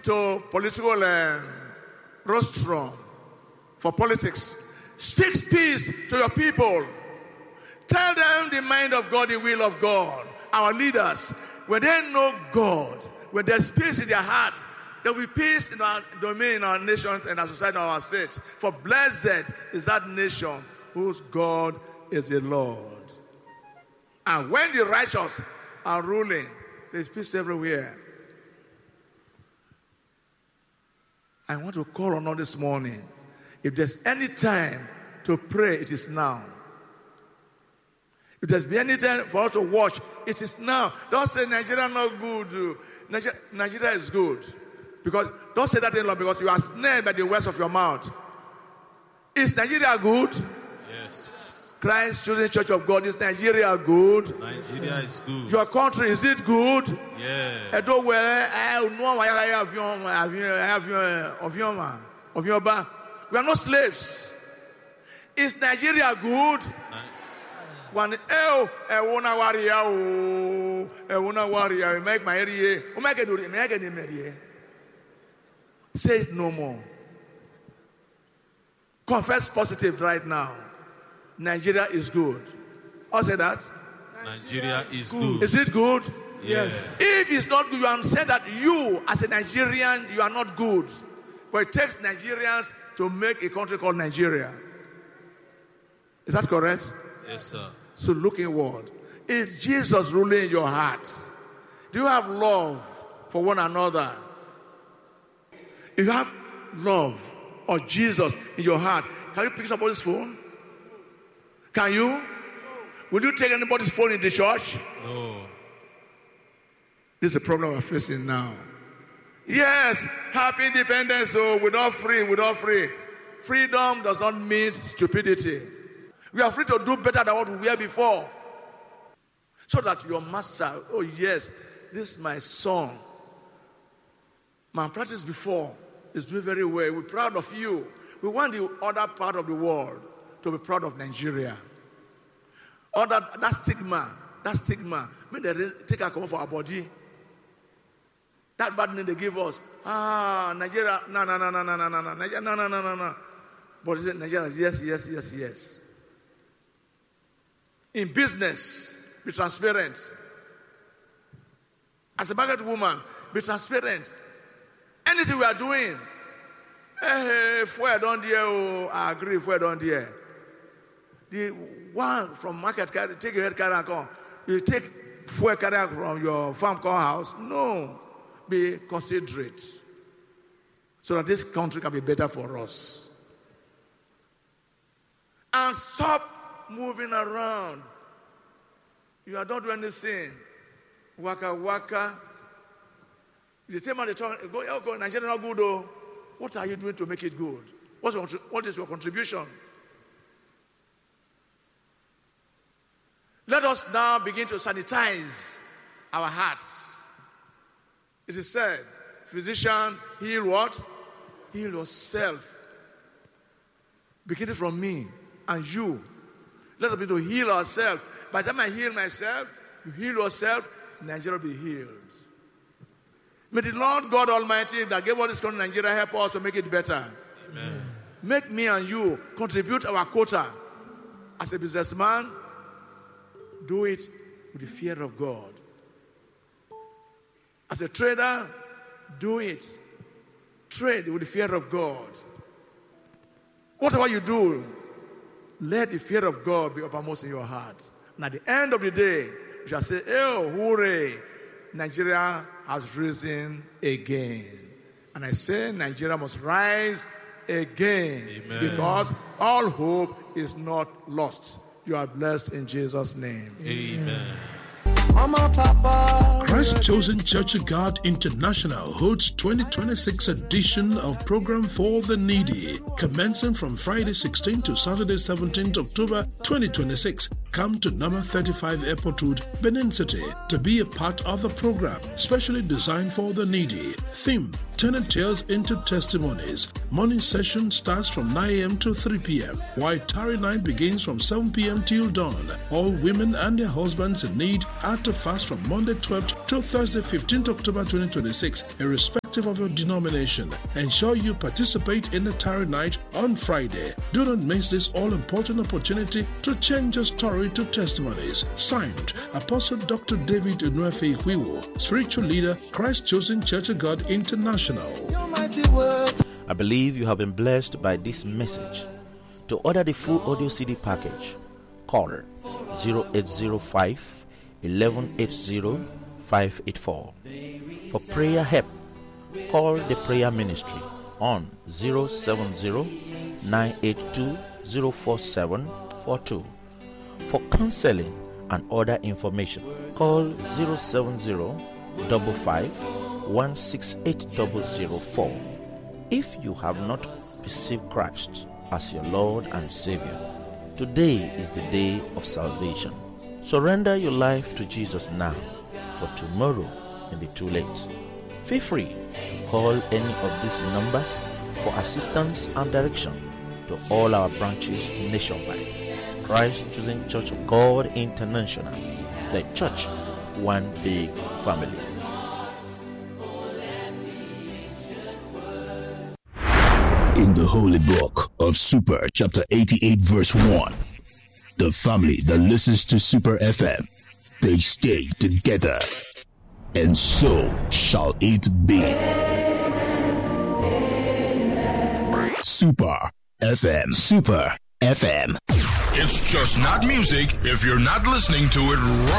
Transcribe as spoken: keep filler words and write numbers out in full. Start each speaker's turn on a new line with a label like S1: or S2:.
S1: to political uh, rostrum for politics. Speak peace to your people. Tell them the mind of God, the will of God. Our leaders, when they know God, when there's peace in their hearts, there will be peace in our domain, in our nation, and our society, and our state. For blessed is that nation whose God is the Lord. And when the righteous are ruling, there's peace everywhere. I want to call on us this morning. If there's any time to pray, it is now. If there's been any time for us to watch, it is now. Don't say Nigeria not good. Nigeria, Nigeria is good. Because don't say that in law because you are snared by the words of your mouth. Is Nigeria good?
S2: Yes.
S1: Christ Chosen Church of God, is Nigeria good?
S2: Nigeria is good.
S1: Your country, is it good?
S2: Yes.
S1: I don't wear of your back. We are not slaves. Is Nigeria good?
S2: Nice.
S1: One oh, I wanna worry, oh, I wanna worry, I make my area, oh, make it do it, make it in Say it no more. Confess positive right now. Nigeria is good. I'll say that.
S2: Nigeria is good.
S1: Is it good?
S2: Yes.
S1: If it's not good, you are saying that you, as a Nigerian, you are not good. But it takes Nigerians to make a country called Nigeria. Is that correct?
S2: Yes, sir.
S1: So look inward. Is Jesus ruling in your heart? Do you have love for one another? If you have love or Jesus in your heart, can you pick somebody's phone? Can you? Will you take anybody's phone in the church?
S2: No.
S1: This is the problem we're facing now. Yes, happy independence, so we're not free, we're not free. Freedom does not mean stupidity. We are free to do better than what we were before. So that your master, oh yes, this is my son. My practice before is doing very well. We're proud of you. We want the other part of the world to be proud of Nigeria. Or that, that stigma, that stigma, when they take a cover for our body, that bad name they give us, ah, Nigeria, no, no, no, no, no, no, no, no, Nigeria, no, no, no, no, no. But is it Nigeria? Yes, yes, yes, yes. In business, be transparent. As a market woman, be transparent. Anything we are doing, eh, if we don't dare, oh, I agree, if we don't dare. The one from market carry, take your head carry and come. You take fuel carry from your farm call house. No. Be considerate. So that this country can be better for us. And stop moving around. You are not doing anything. Waka waka. The same man they talk, go, oh, go, Nigeria not good though. What are you doing to make it good? What's your, what is your contribution? Let us now begin to sanitize our hearts. It is said, physician, heal what? Heal yourself. Beginning from me and you. Let us begin to heal ourselves. By the time I heal myself, you heal yourself, Nigeria will be healed. May the Lord God Almighty that gave us this country, Nigeria, help us to make it better.
S2: Amen.
S1: Make me and you contribute our quota. As a businessman, do it with the fear of God. As a trader, do it. Trade with the fear of God. Whatever you do, let the fear of God be uppermost in your heart. And at the end of the day, you shall say, oh, hooray, Nigeria has risen again. And I say Nigeria must rise again.
S2: Amen.
S1: Because all hope is not lost. You are blessed in Jesus' name.
S2: Amen.
S3: Christ Chosen Church of God International holds twenty twenty-six edition of Program for the Needy, commencing from Friday sixteenth to Saturday seventeenth October twenty twenty-six. Come to number thirty-five Airport Road, Benin City, to be a part of the program, specially designed for the needy. Theme: Turning Tales into Testimonies. Morning session starts from nine a.m. to three p.m., while Tarry Night begins from seven p.m. till dawn. All women and their husbands in need are to fast from Monday twelfth to Thursday fifteenth October twenty twenty-six, irrespective irrespective of your denomination. Ensure you participate in the Tarry Night on Friday. Do not miss this all-important opportunity to change your story to testimonies. Signed, Apostle Doctor David Unwefe Ikhwiwo, Spiritual Leader, Christ Chosen Church of God International.
S4: I believe you have been blessed by this message. To order the full audio C D package, call zero eight zero five, one one eight zero, five eight four. For prayer help, call the prayer ministry on zero seven zero, nine eight two, zero four seven four two. For counseling and other information, call zero seven zero, five five, one six eight zero zero four. If you have not received Christ as your Lord and Savior, today is the day of salvation. Surrender your life to Jesus now, for tomorrow may be too late. Feel free to call any of these numbers for assistance and direction to all our branches nationwide. Christ Chosen Church of God International, the church, one big family.
S5: In the holy book of Super, chapter eighty-eight, verse one, the family that listens to Super F M, they stay together, and so shall it be. Super F M. Super F M.
S6: It's just not music if you're not listening to it right.